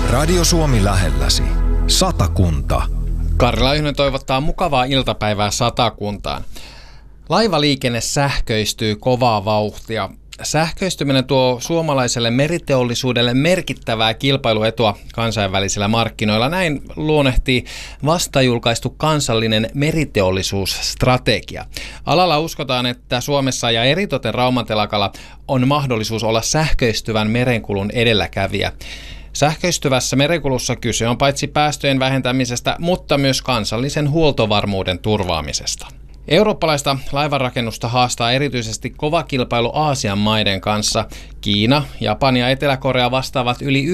Radio Suomi lähelläsi. Satakunta. Karri Laihonen toivottaa mukavaa iltapäivää Satakuntaan. Laivaliikenne sähköistyy kovaa vauhtia. Sähköistyminen tuo suomalaiselle meriteollisuudelle merkittävää kilpailuetua kansainvälisillä markkinoilla. Näin luonnehtii vastajulkaistu kansallinen meriteollisuusstrategia. Alalla uskotaan, että Suomessa ja eritoten Rauman telakalla on mahdollisuus olla sähköistyvän merenkulun edelläkävijä. Sähköistyvässä merenkulussa kyse on paitsi päästöjen vähentämisestä, mutta myös kansallisen huoltovarmuuden turvaamisesta. Eurooppalaista laivanrakennusta haastaa erityisesti kova kilpailu Aasian maiden kanssa. Kiina, Japani ja Etelä-Korea vastaavat yli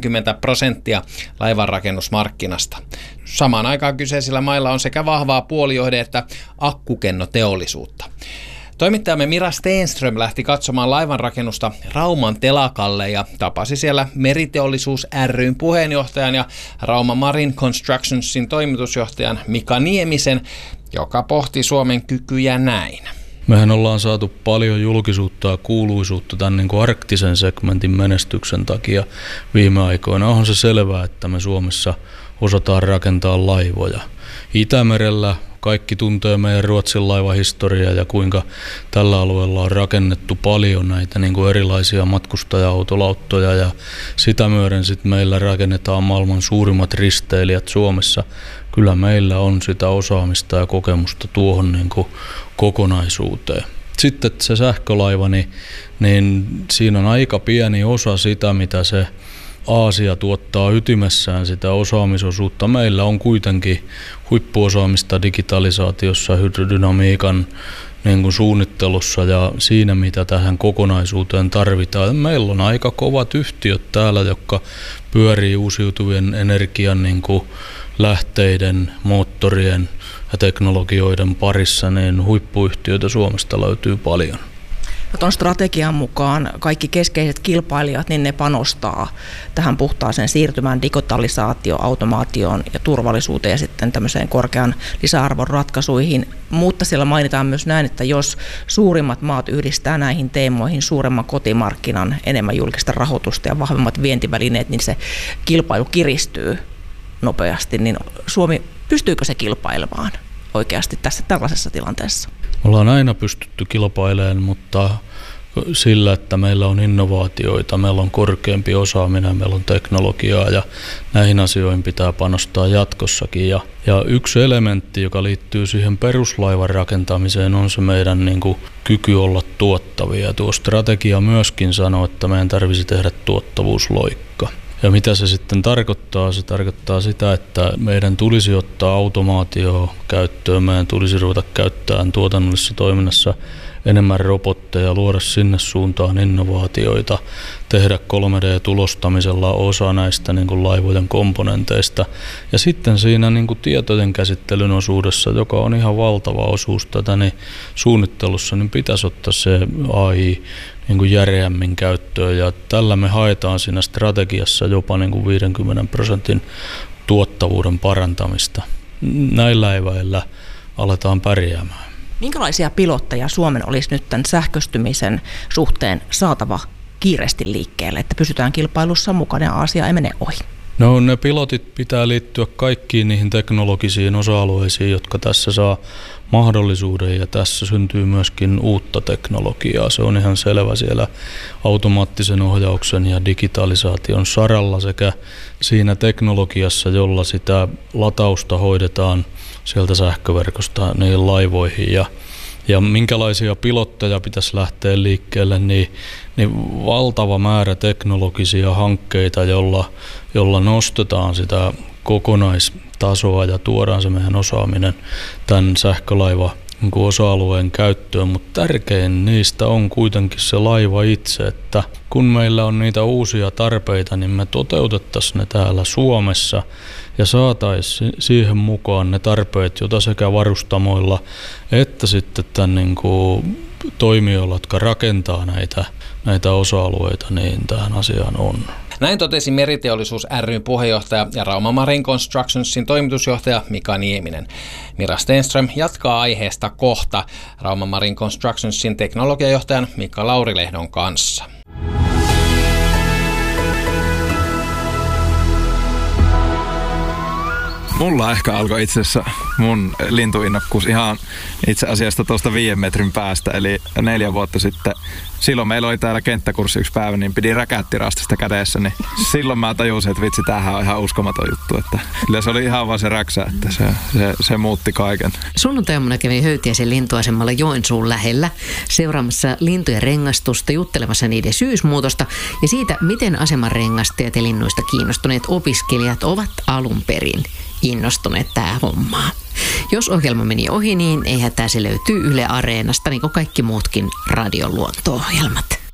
90% laivanrakennusmarkkinasta. Samaan aikaan kyseisillä mailla on sekä vahvaa puolijohde- että akkukennoteollisuutta. Toimittajamme Mira Stenström lähti katsomaan laivanrakennusta Rauman telakalle ja tapasi siellä Meriteollisuus ry:n puheenjohtajan ja Rauma Marine Constructionsin toimitusjohtajan Mika Niemisen, joka pohti Suomen kykyjä näin. Mehän ollaan saatu paljon julkisuutta ja kuuluisuutta tämän niin kuin arktisen segmentin menestyksen takia viime aikoina. Onhan se selvää, että me Suomessa osataan rakentaa laivoja. Itämerellä kaikki tuntee meidän Ruotsin laivahistoriaa ja kuinka tällä alueella on rakennettu paljon näitä niin kuin erilaisia matkustaja-autolauttoja ja sitä myöden sitten meillä rakennetaan maailman suurimmat risteilijät Suomessa. Kyllä meillä on sitä osaamista ja kokemusta tuohon niin kuin kokonaisuuteen. Sitten se sähkölaiva, niin siinä on aika pieni osa sitä, mitä se Aasia tuottaa ytimessään sitä osaamisosuutta. Meillä on kuitenkin huippuosaamista digitalisaatiossa, hydrodynamiikan niin kuin suunnittelussa ja siinä, mitä tähän kokonaisuuteen tarvitaan. Meillä on aika kovat yhtiöt täällä, jotka pyörii uusiutuvien energian niin kuin lähteiden, moottorien ja teknologioiden parissa, niin huippuyhtiöitä Suomesta löytyy paljon. Tuon strategian mukaan kaikki keskeiset kilpailijat, niin ne panostaa tähän puhtaaseen siirtymään, digitalisaatio, automaatioon ja turvallisuuteen ja sitten tämmöiseen korkean lisäarvon ratkaisuihin. Mutta siellä mainitaan myös näin, että jos suurimmat maat yhdistää näihin teemoihin suuremman kotimarkkinan, enemmän julkista rahoitusta ja vahvemmat vientivälineet, niin se kilpailu kiristyy nopeasti. Niin Suomi, pystyykö se kilpailemaan oikeasti tässä tällaisessa tilanteessa? Me ollaan aina pystytty kilpailemaan, mutta sillä, että meillä on innovaatioita, meillä on korkeampi osaaminen, meillä on teknologiaa ja näihin asioihin pitää panostaa jatkossakin. Ja yksi elementti, joka liittyy siihen peruslaivan rakentamiseen, on se meidän niin kuin kyky olla tuottavia. Tuo strategia myöskin sanoo, että meidän tarvitsisi tehdä tuottavuusloikka. Ja mitä se sitten tarkoittaa? Se tarkoittaa sitä, että meidän tulisi ottaa automaatio käyttöön, meidän tulisi ruveta käyttämään tuotannollisessa toiminnassa enemmän robotteja, luoda sinne suuntaan innovaatioita, tehdä 3D-tulostamisella osa näistä niin kuin laivojen komponenteista. Ja sitten siinä niin kuin tietojen käsittelyn osuudessa, joka on ihan valtava osuus tätä, niin suunnittelussa niin pitäisi ottaa se AI niin kuin järeämmin käyttöön. Ja tällä me haetaan siinä strategiassa jopa niin kuin 50% tuottavuuden parantamista. Näillä eväillä aletaan pärjäämään. Minkälaisia pilotteja Suomen olisi nyt tämän sähköistymisen suhteen saatava kiireesti liikkeelle, että pysytään kilpailussa mukana ja asia ei mene ohi? No ne pilotit pitää liittyä kaikkiin niihin teknologisiin osa-alueisiin, jotka tässä saa mahdollisuuden ja tässä syntyy myöskin uutta teknologiaa. Se on ihan selvä siellä automaattisen ohjauksen ja digitalisaation saralla sekä siinä teknologiassa, jolla sitä latausta hoidetaan sieltä sähköverkosta niihin laivoihin ja minkälaisia pilotteja pitäisi lähteä liikkeelle, niin valtava määrä teknologisia hankkeita, jolla nostetaan sitä kokonaistasoa ja tuodaan se meidän osaaminen tämän sähkölaiva niin kuin osa-alueen käyttöön, mutta tärkein niistä on kuitenkin se laiva itse, että kun meillä on niitä uusia tarpeita, niin me toteutettaisiin ne täällä Suomessa ja saataisiin siihen mukaan ne tarpeet, joita sekä varustamoilla että sitten tämän niin kuin toimijoilla, jotka rakentaa näitä osa-alueita, niin tähän asiaan on. Näin totesi Meriteollisuus ry:n puheenjohtaja ja Rauma Marine Constructionsin toimitusjohtaja Mika Nieminen. Mira Stenström jatkaa aiheesta kohta Rauma Marine Constructionsin teknologiajohtajan Mika Laurilehdon kanssa. Mulla ehkä alkoi itse asiassa mun lintuinnokkuus ihan itse asiassa tuosta 5 metrin päästä, eli 4 vuotta sitten. Silloin meillä oli täällä kenttäkurssi yksi päivä, niin pidi räkättirastista kädessä, niin silloin mä tajusin, että vitsi, tämähän on ihan uskomaton juttu. Että kyllä se oli ihan vaan se räksä, että se muutti kaiken. Sunnuntaina kävin Höytiäisen lintuasemalla Joensuun lähellä seuraamassa lintujen rengastusta, juttelemassa niiden syysmuutosta ja siitä, miten aseman rengastajat ja linnuista kiinnostuneet opiskelijat ovat alun perin innostuneet tähän hommaan. Jos ohjelma meni ohi, niin ei hätää, se löytyy Yle Areenasta, niin kuin kaikki muutkin radion luonto-ohjelmat.